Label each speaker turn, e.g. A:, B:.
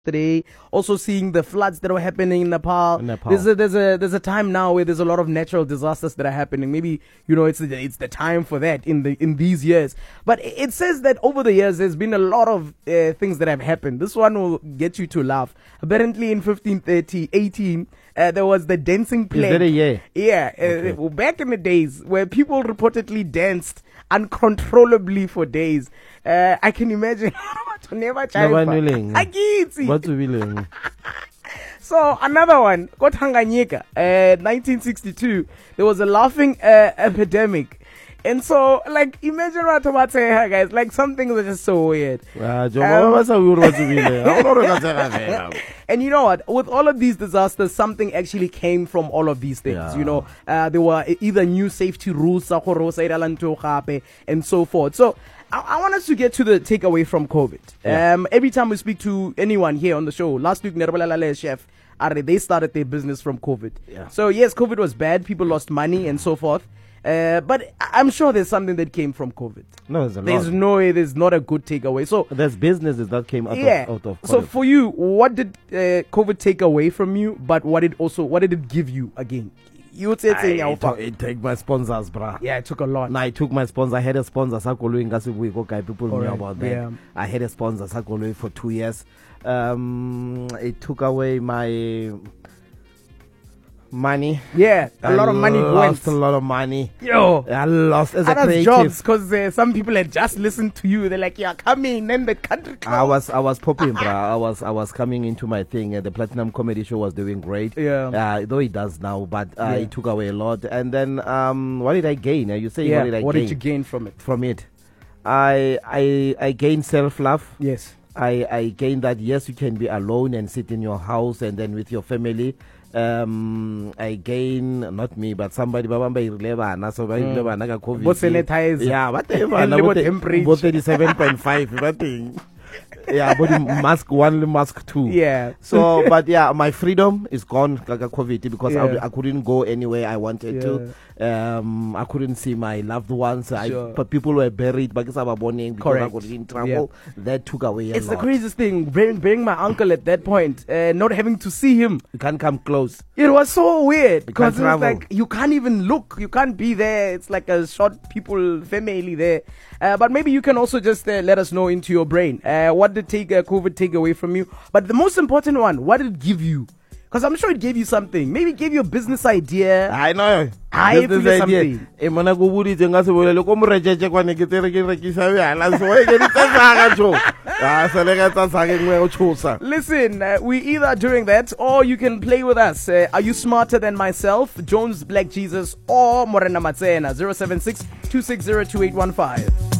A: today, also seeing the floods that were happening in Nepal. There's a time now where there's a lot of natural disasters that are happening. Maybe it's the time for that in these years. But it says that over the years there's been a lot of things that have happened. This one will get you to laugh. Apparently in 1518 there was the dancing plague.
B: Is that a year?
A: Yeah, okay. Back in the days where people reportedly danced uncontrollably for days. I can imagine. What's So another one, Tanganyika, 1962, there was a laughing epidemic. And so, imagine what I'm saying, guys. Something that's just so weird. And you know what? With all of these disasters, something actually came from all of these things. Yeah. There were either new safety rules, and so forth. So, I want us to get to the takeaway from COVID. Yeah. Every time we speak to anyone here on the show, last week, Nerbalala Chef, they started their business from COVID. Yeah. So, yes, COVID was bad. People lost money and so forth. But I'm sure there's something that came from COVID.
B: No, there's
A: no way there's not a good takeaway. So
B: there's businesses that came out of COVID.
A: So for you, what did COVID take away from you? But what did it give you again? You would say
B: it took my sponsors, bruh.
A: Yeah, it took a lot.
B: I took my sponsor. I had a sponsor, people know about that. Yeah. I had a sponsor, for 2 years. It took away my money.
A: Yeah, a lot of money
B: went. A lot of money.
A: Yo,
B: I lost as a creative.
A: Jobs because some people had just listened to you. They're like, "Yeah, coming." Then the country.
B: I was popping, bruh. I was coming into my thing. The Platinum Comedy Show was doing great.
A: Yeah.
B: Though it does now, but it took away a lot. And then, what did I gain? You say, what did I gain?
A: What did you gain from it?
B: From it, I gained self-love.
A: Yes.
B: I gained that. Yes, you can be alone and sit in your house and then with your family. I gain, not me, but somebody COVID.
A: What sanitize?
B: Yeah, whatever. 37.5. That thing. Yeah, but mask 1, mask 2.
A: Yeah.
B: So, but yeah, my freedom is gone COVID because I couldn't go anywhere I wanted to. I couldn't see my loved ones. But people were buried because I was in trouble. Yeah. That took away a lot.
A: It's the craziest thing. Being my uncle at that point, not having to see him.
B: You can't come close.
A: It was so weird because it was like you can't even look. You can't be there. It's like a short people family there. But maybe you can also just let us know into your brain. What did COVID take away from you? But the most important one, what did it give you? Because I'm sure it gave you something. Maybe it gave you a business idea.
B: I know.
A: Business idea. Listen, we either doing that or you can play with us. Are you smarter than myself? Jones Black Jesus or Morena Matsena 076 260 2815.